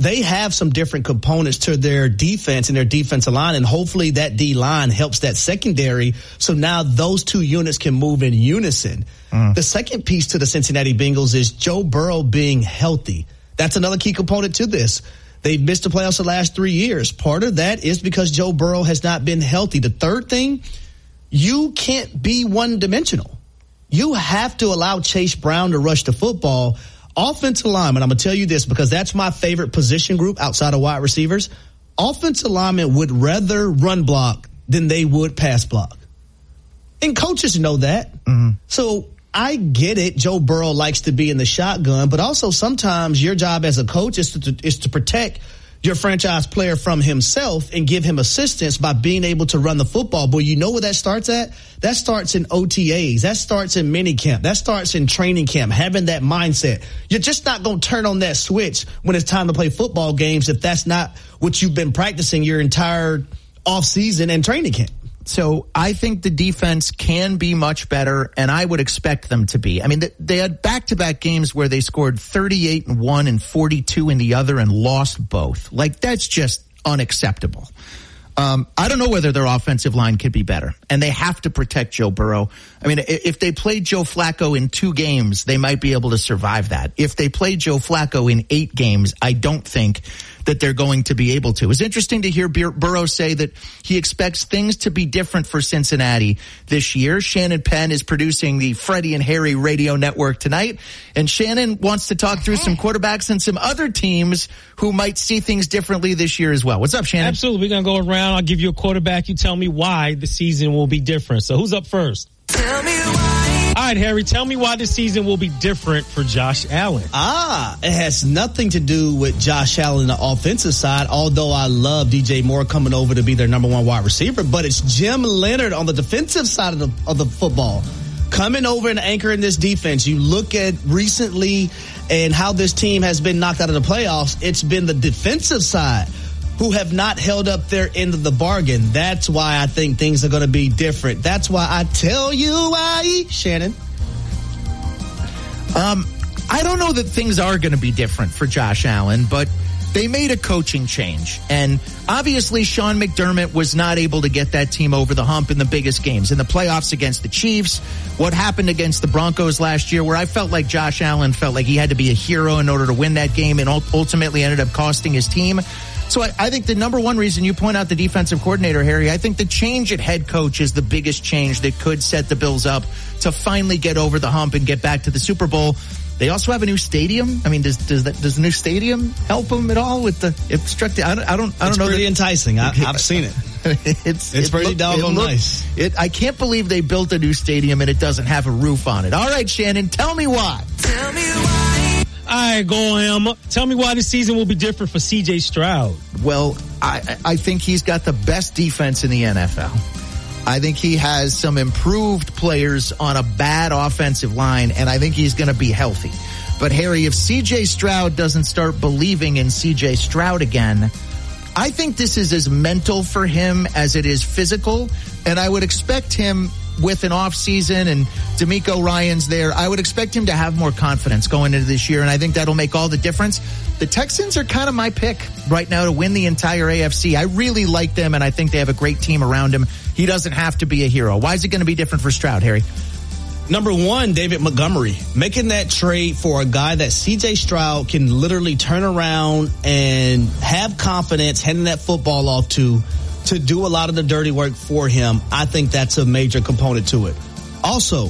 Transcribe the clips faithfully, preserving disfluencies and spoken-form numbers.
they have some different components to their defense and their defensive line, and hopefully that D-line helps that secondary, so now those two units can move in unison. Mm. The second piece to the Cincinnati Bengals is Joe Burrow being healthy. That's another key component to this. They've missed the playoffs the last three years. Part of that is because Joe Burrow has not been healthy. The third thing, you can't be one-dimensional. You have to allow Chase Brown to rush the football. Offensive linemen, I'm going to tell you this because that's my favorite position group outside of wide receivers. Offensive linemen would rather run block than they would pass block. And coaches know that. Mm-hmm. So I get it. Joe Burrow likes to be in the shotgun, but also sometimes your job as a coach is to, is to protect your franchise player from himself and give him assistance by being able to run the football. But you know where that starts at? That starts in O T As. That starts in minicamp. That starts in training camp, having that mindset. You're just not going to turn on that switch when it's time to play football games if that's not what you've been practicing your entire offseason and training camp. So I think the defense can be much better, and I would expect them to be. I mean, they had back-to-back games where they scored thirty-eight in one and forty-two in the other and lost both. Like, that's just unacceptable. Um, I don't know whether their offensive line could be better, and they have to protect Joe Burrow. I mean, if they played Joe Flacco in two games, they might be able to survive that. If they played Joe Flacco in eight games, I don't think that they're going to be able to. It was interesting to hear Bur- Burrow say that he expects things to be different for Cincinnati this year. Shannon Penn is producing the Freddie and Harry radio network tonight, and Shannon wants to talk through some quarterbacks and some other teams who might see things differently this year as well. What's up, Shannon? Absolutely. We're going to go around. I'll give you a quarterback. You tell me why the season will be different. So who's up first? Tell me why. All right, Harry, tell me why this season will be different for Josh Allen. Ah, it has nothing to do with Josh Allen on the offensive side, although I love D J Moore coming over to be their number one wide receiver, but it's Jim Leonhard on the defensive side of the, of the football. Coming over and anchoring this defense. You look at recently and how this team has been knocked out of the playoffs, it's been the defensive side who have not held up their end of the bargain. That's why I think things are going to be different. That's why I tell you why, Shannon. Um, I don't know that things are going to be different for Josh Allen, but they made a coaching change. And obviously Sean McDermott was not able to get that team over the hump in the biggest games. In the playoffs against the Chiefs, what happened against the Broncos last year, where I felt like Josh Allen felt like he had to be a hero in order to win that game and ultimately ended up costing his team. So I, I think the number one reason you point out the defensive coordinator, Harry, I think the change at head coach is the biggest change that could set the Bills up to finally get over the hump and get back to the Super Bowl. They also have a new stadium. I mean, does does that does the new stadium help them at all with the obstructed? I don't I don't, I don't it's know. It's pretty that, enticing. I, I've seen it. it's it's it pretty look, doggone it look, nice. It, I can't believe they built a new stadium and it doesn't have a roof on it. All right, Shannon, tell me why. Tell me why. All right, go him. Tell me why this season will be different for C J Stroud. Well, I, I think he's got the best defense in the N F L. I think he has some improved players on a bad offensive line, and I think he's going to be healthy. But, Harry, if C J Stroud doesn't start believing in C J Stroud again, I think this is as mental for him as it is physical, and I would expect him with an off season and D'Amico Ryan's there, I would expect him to have more confidence going into this year, and I think that'll make all the difference. The Texans are kind of my pick right now to win the entire A F C. I really like them, and I think they have a great team around him. He doesn't have to be a hero. Why is it going to be different for Stroud, Harry? Number one, David Montgomery, making that trade for a guy that C J Stroud can literally turn around and have confidence handing that football off to, to do a lot of the dirty work for him. I think that's a major component to it. Also,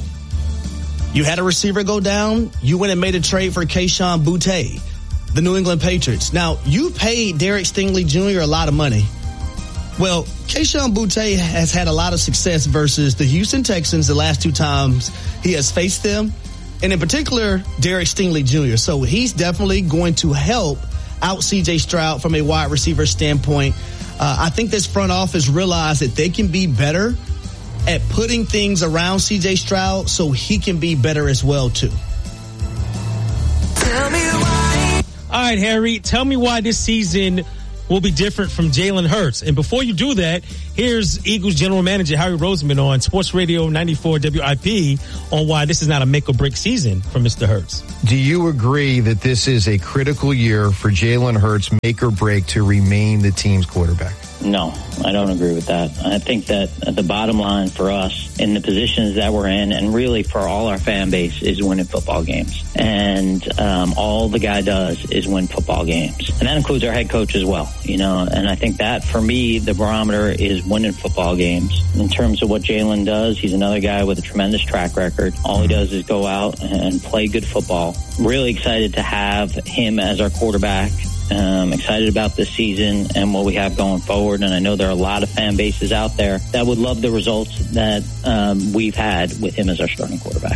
you had a receiver go down. You went and made a trade for Kayshon Boutte, the New England Patriots. Now, you paid Derek Stingley Junior a lot of money. Well, Kayshon Boutte has had a lot of success versus the Houston Texans the last two times he has faced them, and in particular, Derek Stingley Junior So he's definitely going to help out C J Stroud from a wide receiver standpoint. Uh, I think this front office realized that they can be better at putting things around C J Stroud so he can be better as well, too. Tell me why. All right, Harry, tell me why this season will be different from Jalen Hurts. And before you do that, here's Eagles general manager Harry Roseman on Sports Radio ninety-four W I P on why this is not a make or break season for Mister Hurts. Do you agree that this is a critical year for Jalen Hurts, make or break, to remain the team's quarterback? No, I don't agree with that. I think that the bottom line for us in the positions that we're in, and really for all our fan base, is winning football games. And um, all the guy does is win football games. And that includes our head coach as well, you know. And I think that, for me, the barometer is winning football games. In terms of what Jalen does, he's another guy with a tremendous track record. All he does is go out and play good football. Really excited to have him as our quarterback. Um, excited about this season and what we have going forward. And I know there are a lot of fan bases out there that would love the results that um, we've had with him as our starting quarterback.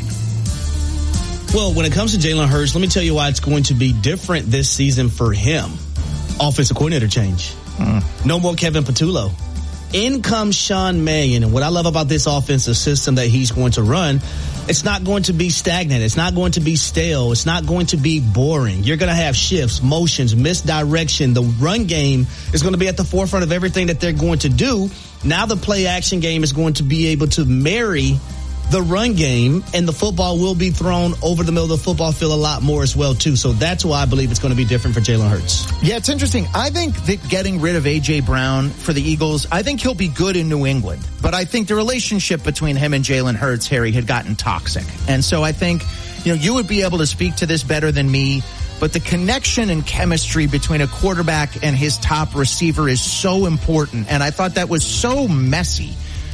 Well, when it comes to Jalen Hurts, let me tell you why it's going to be different this season for him. Offensive coordinator change. Mm. No more Kevin Patullo. In comes Sean Mannion. And what I love about this offensive system that he's going to run, it's not going to be stagnant. It's not going to be stale. It's not going to be boring. You're going to have shifts, motions, misdirection. The run game is going to be at the forefront of everything that they're going to do. Now the play action game is going to be able to marry the run game, and the football will be thrown over the middle of the football field a lot more as well, too. So that's why I believe it's going to be different for Jalen Hurts. Yeah, it's interesting. I think that getting rid of A J. Brown for the Eagles, I think he'll be good in New England. But I think the relationship between him and Jalen Hurts, Harry, had gotten toxic. And so I think, you know, you would be able to speak to this better than me, but the connection and chemistry between a quarterback and his top receiver is so important. And I thought that was so messy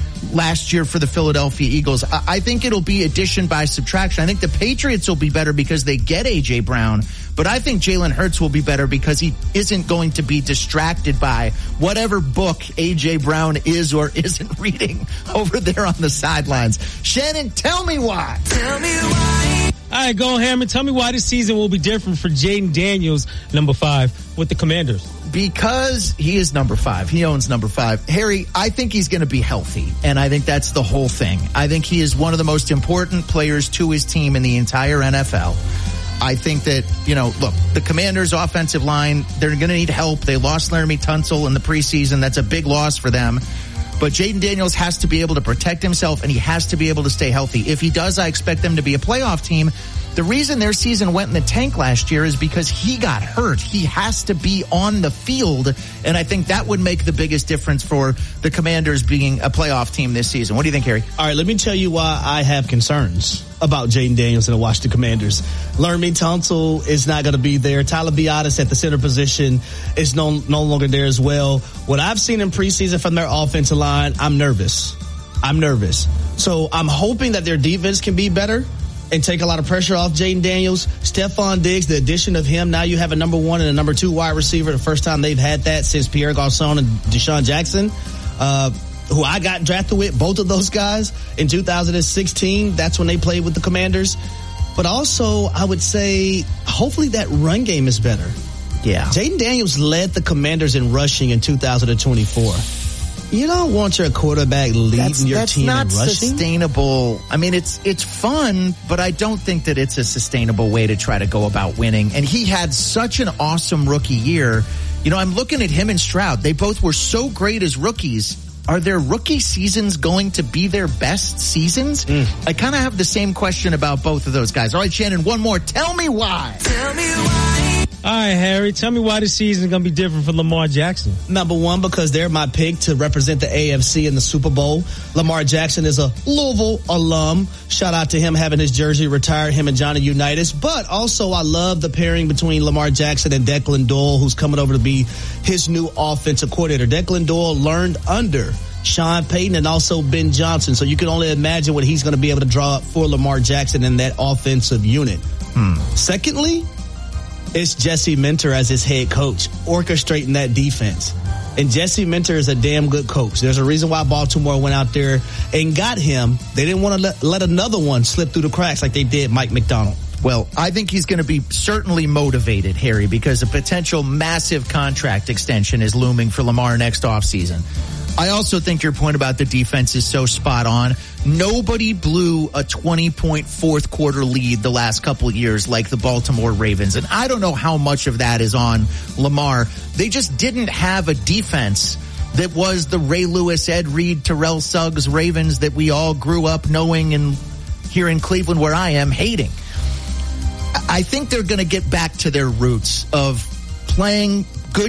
last year for the Philadelphia Eagles. I think it'll be addition by subtraction. I think the Patriots will be better because they get A J. Brown, but I think Jalen Hurts will be better because he isn't going to be distracted by whatever book A J. Brown is or isn't reading over there on the sidelines. Shannon, tell me why. Tell me why. All right, go ahead and tell me why this season will be different for Jaden Daniels, number five, with the Commanders. Because he is number five. He owns number five. Harry, I think he's going to be healthy, and I think that's the whole thing. I think he is one of the most important players to his team in the entire N F L. I think that, you know, look, the Commanders' offensive line, they're going to need help. They lost Laramie Tunsil in the preseason. That's a big loss for them. But Jaden Daniels has to be able to protect himself, and he has to be able to stay healthy. If he does, I expect them to be a playoff team. The reason their season went in the tank last year is because he got hurt. He has to be on the field, and I think that would make the biggest difference for the Commanders being a playoff team this season. What do you think, Harry? All right, let me tell you why I have concerns about Jaden Daniels and the Washington Commanders. Laramie Tunsil is not going to be there. Tyler Biadasz at the center position is no, no longer there as well. What I've seen in preseason from their offensive line, I'm nervous. I'm nervous. So I'm hoping that their defense can be better and take a lot of pressure off Jaden Daniels. Stephon Diggs, the addition of him, now you have a number one and a number two wide receiver. The first time they've had that since Pierre Garçon and Deshaun Jackson, uh, who I got drafted with, both of those guys in two thousand sixteen. That's when they played with the Commanders. But also, I would say, hopefully that run game is better. Yeah. Jaden Daniels led the Commanders in rushing in two thousand twenty-four. You don't want your quarterback leading that's, your that's team in rushing. rushing. That's not sustainable. I mean, it's it's fun, but I don't think that it's a sustainable way to try to go about winning. And he had such an awesome rookie year. You know, I'm looking at him and Stroud. They both were so great as rookies. Are their rookie seasons going to be their best seasons? Mm. I kind of have the same question about both of those guys. All right, Shannon, one more. Tell me why. Tell me why. All right, Harry, tell me why this season is going to be different for Lamar Jackson. Number one, because they're my pick to represent the A F C in the Super Bowl. Lamar Jackson is a Louisville alum. Shout out to him having his jersey retired, him and Johnny Unitas. But also, I love the pairing between Lamar Jackson and Declan Doyle, who's coming over to be his new offensive coordinator. Declan Doyle learned under Sean Payton and also Ben Johnson. So you can only imagine what he's going to be able to draw up for Lamar Jackson in that offensive unit. Hmm. Secondly, it's Jesse Minter as his head coach, orchestrating that defense. And Jesse Minter is a damn good coach. There's a reason why Baltimore went out there and got him. They didn't want to let, let another one slip through the cracks like they did Mike McDonald. Well, I think he's going to be certainly motivated, Harry, because a potential massive contract extension is looming for Lamar next offseason. I also think your point about the defense is so spot on. Nobody blew a twenty-point fourth quarter lead the last couple of years like the Baltimore Ravens. And I don't know how much of that is on Lamar. They just didn't have a defense that was the Ray Lewis, Ed Reed, Terrell Suggs Ravens that we all grew up knowing and here in Cleveland where I am hating. I think they're going to get back to their roots of playing